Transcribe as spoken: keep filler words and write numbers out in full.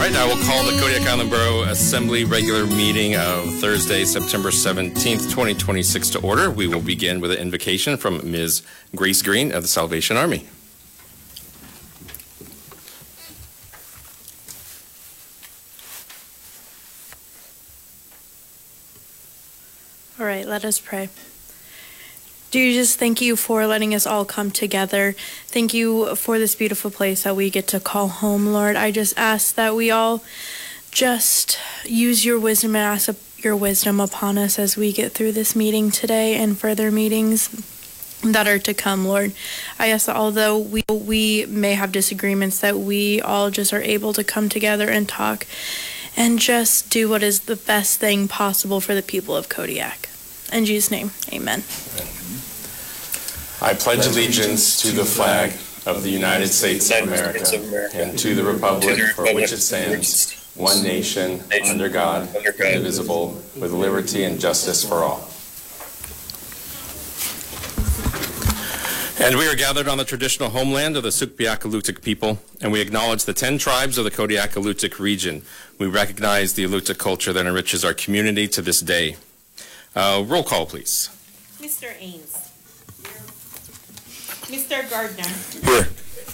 right, I will call the Kodiak Island Borough Assembly regular meeting of Thursday, September seventeenth, twenty twenty-six to order. We will begin with an invocation from Miz Grace Green of the Salvation Army. All right, let us pray. Dear Jesus, thank you for letting us all come together. Thank you for this beautiful place that we get to call home, Lord. I just ask that we all just use your wisdom and ask your wisdom upon us as we get through this meeting today and further meetings that are to come, Lord. I ask that although we, we may have disagreements, that we all just are able to come together and talk and just do what is the best thing possible for the people of Kodiak. In Jesus' name, amen. I pledge allegiance to the flag of the United States of America and to the republic for which it stands, one nation, under God, indivisible, with liberty and justice for all. And we are gathered on the traditional homeland of the Sugpiaq-Alutiiq people, and we acknowledge the ten tribes of the Kodiak-Alutiiq region. We recognize the Alutiiq culture that enriches our community to this day. Uh, roll call, please. Mister Ains. Mister Gardner. Here.